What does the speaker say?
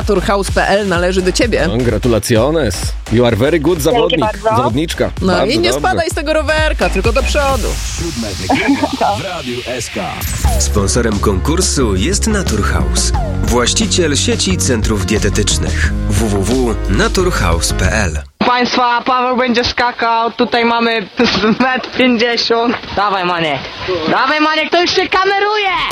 Naturhaus.pl należy do ciebie. No, gratulaciones. You are very good zawodniczka. No Bardzo i nie dobrze. spadaj z tego rowerka, tylko do przodu. W Radiu SK. Sponsorem konkursu jest Naturhaus, właściciel sieci centrów dietetycznych www.naturhaus.pl. Państwa, Paweł będzie skakał, tutaj mamy 1,50 m. Dawaj Maniek, to już się kameruje!